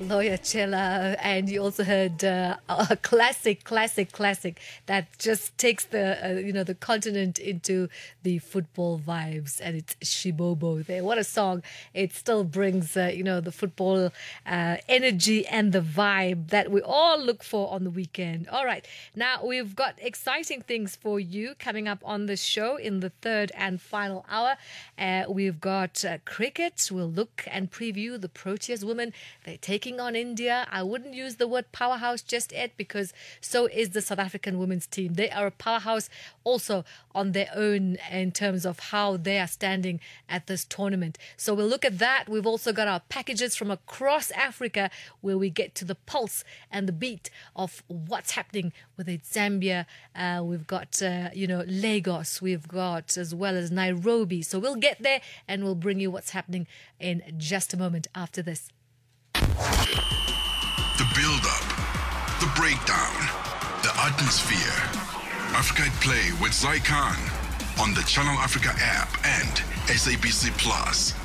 Lawyer Chella, and you also heard a classic that just takes the continent into the football vibes, and it's Shibobo there. What a song. It still brings the football energy and the vibe that we all look for on the weekend. All right, now we've got exciting things for you coming up on the show in the third and final hour. We've got cricket. We'll look and preview the Proteas women. They're taking on India. I wouldn't use the word powerhouse just yet, because so is the South African women's team. They are a powerhouse also on their own in terms of how they are standing at this tournament. So we'll look at that. We've also got our packages from across Africa, where we get to the pulse and the beat of what's happening with Zambia. We've got Lagos. We've got as well as Nairobi. So we'll get there and we'll bring you what's happening in just a moment after this. The build-up, the breakdown, the atmosphere. Africa at Play with Zai Khan on the Channel Africa app and SABC Plus.